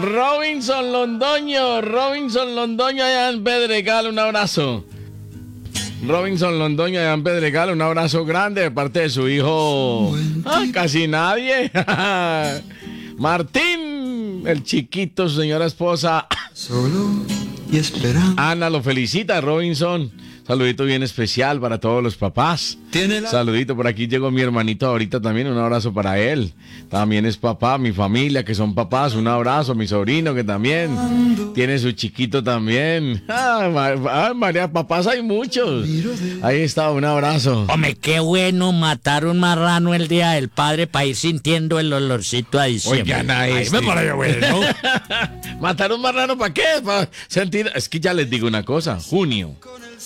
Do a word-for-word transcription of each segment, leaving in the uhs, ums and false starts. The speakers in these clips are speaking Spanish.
Robinson Londoño, Robinson Londoño allá en Pedregal, un abrazo. Robinson Londoño allá en Pedregal, un abrazo grande de parte de su hijo. Ah, casi nadie. Martín, el chiquito, su señora esposa. Solo y esperando. Ana lo felicita, Robinson. Saludito bien especial para todos los papás. La... Saludito, por aquí llegó mi hermanito ahorita también, un abrazo para él. También es papá, mi familia que son papás, un abrazo. Mi sobrino que también tiene su chiquito también. Ah, María, papás hay muchos. Ahí está, un abrazo. Hombre, qué bueno matar un marrano el día del padre para ir sintiendo el olorcito a diciembre. Oigan, ahí este. me parece bueno. ¿Matar un marrano para qué? Para sentir... Es que ya les digo una cosa, junio.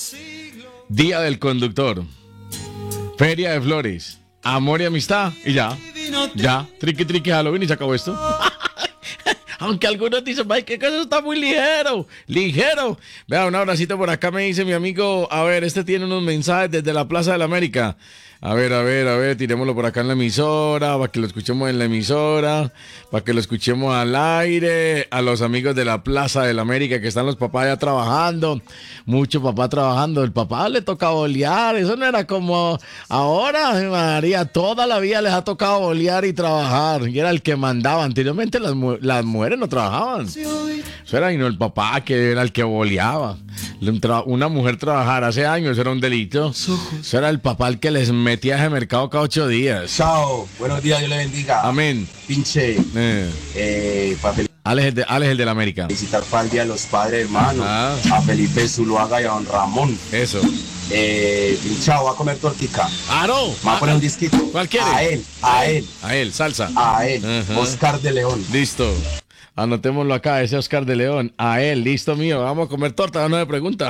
Día del conductor, feria de flores, amor y amistad, y ya, ya, triqui triqui Halloween y se acabó esto. Aunque algunos dicen, ay, que eso está muy ligero, ligero. Vea, un abracito por acá me dice mi amigo, a ver, este tiene unos mensajes desde la Plaza de la América. A ver, a ver, a ver, tirémoslo por acá en la emisora, para que lo escuchemos en la emisora, para que lo escuchemos al aire, a los amigos de la Plaza de la América, que están los papás ya trabajando, mucho papá trabajando, el papá le toca bolear, eso no era como ahora, María, toda la vida les ha tocado bolear y trabajar, y era el que mandaba, anteriormente las, mu- las mujeres no trabajaban, eso era y no el papá que era el que boleaba, una mujer trabajar hace años era un delito, eso era el papá el que les metía ese mercado cada ocho días. Chao, buenos días, Dios le bendiga. Amén. Pinche, Eh. eh, para Alex el de, Alex el de la América. felicitar para el día de los padres, hermano. Ah. A Felipe Zuluaga y a don Ramón. Eso. Eh, pinchao, va a comer tortica. Ah, no. Va a poner un disquito. ¿Cuál quiere? A él, a él, A él, salsa. a él. Ajá. Oscar de León. Listo. Anotémoslo acá, ese Oscar de León. A él, listo mío. Vamos a comer torta, no me pregunta.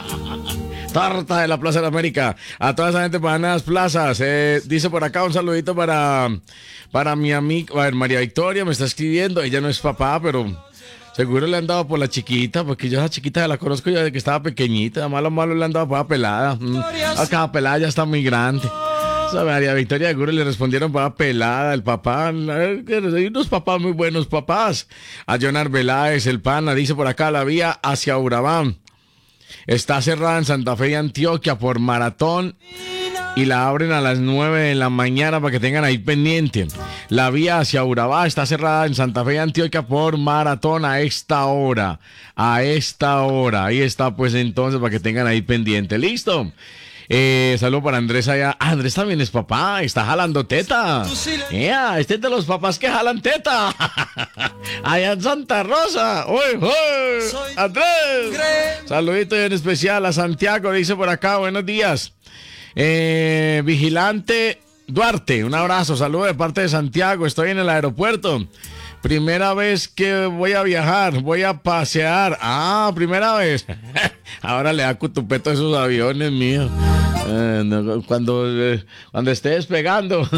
Torta de la Plaza de la América. A toda esa gente para las plazas. Eh, dice por acá un saludito para, para mi amiga. A ver, María Victoria me está escribiendo. Ella no es papá, pero seguro le han dado por la chiquita, porque yo a esa chiquita la conozco ya desde que estaba pequeñita. Malo, malo le han dado por la pelada. Mm. Acá pelada ya está muy grande. O sea, María Victoria seguro le respondieron para pelada, el papá, hay unos papás muy buenos papás. A Jonar Veláez, el pana, dice por acá, la vía hacia Urabá está cerrada en Santa Fe y Antioquia por maratón y la abren a las nueve de la mañana para que tengan ahí pendiente. La vía hacia Urabá está cerrada en Santa Fe y Antioquia por maratón a esta hora, a esta hora. Ahí está pues entonces para que tengan ahí pendiente. ¿Listo? Eh, saludo para Andrés allá. Ah, Andrés también es papá, está jalando teta. Yeah, este es de los papás que jalan teta. Allá en Santa Rosa. ¡Uy, uy! Andrés. Saludito en especial a Santiago, dice por acá, buenos días. Eh, Vigilante Duarte, un abrazo, saludo de parte de Santiago, estoy en el aeropuerto. Primera vez que voy a viajar, voy a pasear. Ah, primera vez. Ahora le da cutupeto a esos aviones míos. Eh, no, cuando, eh, cuando esté despegando,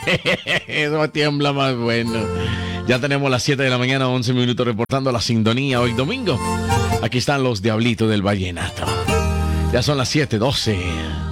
eso tiembla más bueno. Ya tenemos las siete de la mañana, once minutos reportando la sintonía hoy domingo. Aquí están los Diablitos del Vallenato. Ya son las siete doce.